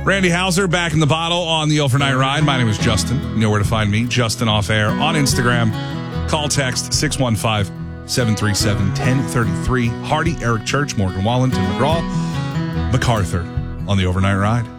Randy Hauser back in the bottle on the Overnight Ride. My name is Justin. You know where to find me. Justin Off Air on Instagram. Call text 615-737-1033. Hardy, Eric Church, Morgan Wallen, Tim McGraw, MacArthur on the Overnight Ride.